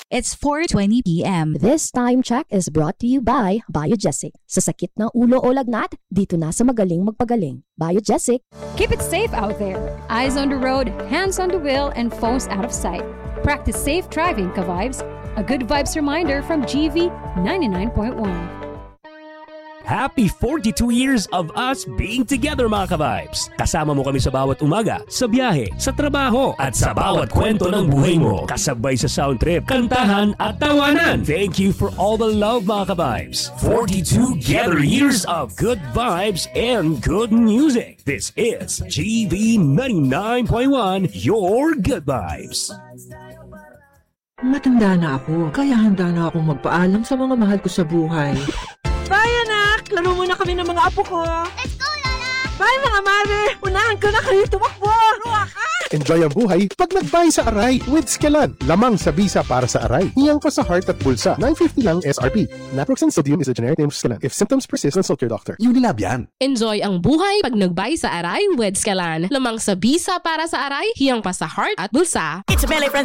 It's 4:20 p.m. This time check is brought to you by Biogesic. Sa sakit ng ulo o lagnat, dito na sa magaling magpagaling. Biogesic. Keep it safe out there. Eyes on the road, hands on the wheel, and phones out of sight. Practice safe driving, ka-vibes. A good vibes reminder from GV 99.1. Happy 42 years of us being together, mga ka-vibes. Kasama mo kami sa bawat umaga, sa biyahe, sa trabaho, at sa bawat kwento ng buhay mo. Kasabay sa sound trip, kantahan at tawanan. Thank you for all the love, mga ka-vibes. 42 together years of good vibes and good music. This is GV 99.1, your good vibes. Matanda na ako, kaya handa na akong magpaalam sa mga mahal ko sa buhay. Bye, anak! Laro muna kami ng mga apo ko. Let's go, Lola! Bye, mga mare! Unahan ko na kayo tumakbo! Ruwa ka! Enjoy ang buhay pag nag-buy sa Aray with Skelan. Lamang sa bisa para sa Aray. Hiyang pa sa heart at bulsa. $9.50 lang SRP. Naproxen sodium is a generic name of Skelan. If symptoms persist, consult your doctor. Unilab yan. Enjoy ang buhay pag nag-buy sa Aray with Skelan. Lamang sa bisa para sa Aray, hiyang pa sa heart at bulsa. It's Melly Friends